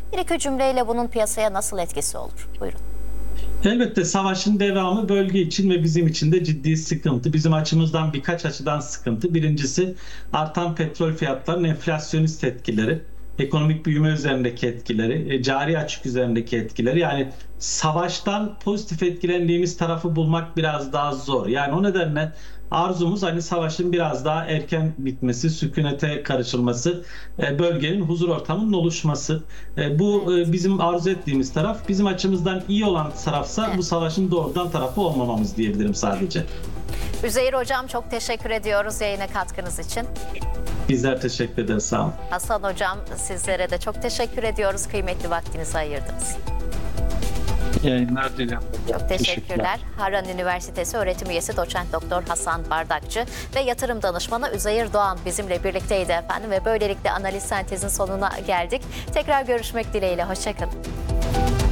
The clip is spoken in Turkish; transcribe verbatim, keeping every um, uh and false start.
Bir iki cümleyle bunun piyasaya nasıl etkisi olur? Buyurun. Elbette savaşın devamı bölge için ve bizim için de ciddi sıkıntı. Bizim açımızdan birkaç açıdan sıkıntı. Birincisi artan petrol fiyatlarının enflasyonist etkileri, ekonomik büyüme üzerindeki etkileri, e, cari açık üzerindeki etkileri. Yani savaştan pozitif etkilendiğimiz tarafı bulmak biraz daha zor. Yani o nedenle arzumuz hani savaşın biraz daha erken bitmesi, sükunete karışılması, e, bölgenin huzur ortamının oluşması. E, Bu Evet. e, bizim arzu ettiğimiz taraf. Bizim açımızdan iyi olan tarafsa Evet. bu savaşın doğrudan tarafı olmamamız diyebilirim sadece. Üzeyir Hocam, çok teşekkür ediyoruz yayına katkınız için. Bizler teşekkür ederiz. Sağ olun. Hasan Hocam, sizlere de çok teşekkür ediyoruz. Kıymetli vaktinizi ayırdınız. Yayınlar diliyorum. Çok teşekkürler. Harran Üniversitesi öğretim üyesi doçent doktor Hasan Bardakçı ve yatırım danışmanı Üzeyir Doğan bizimle birlikteydi efendim ve böylelikle analiz sentezin sonuna geldik. Tekrar görüşmek dileğiyle. Hoşça kalın.